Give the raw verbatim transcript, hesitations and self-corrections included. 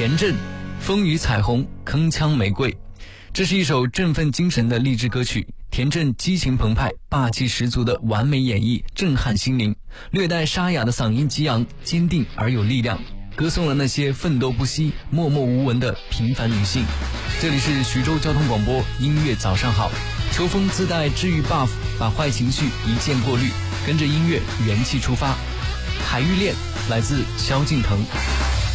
田震，风雨彩虹，铿锵玫瑰。这是一首振奋精神的励志歌曲，田震激情澎湃、霸气十足的完美演绎震撼心灵，略带沙哑的嗓音激昂、坚定而有力量，歌颂了那些奋斗不息、默默无闻的平凡女性。这里是徐州交通广播音乐早上好，秋风自带治愈 buff， 把坏情绪一键过滤，跟着音乐元气出发。海芋恋来自萧敬腾。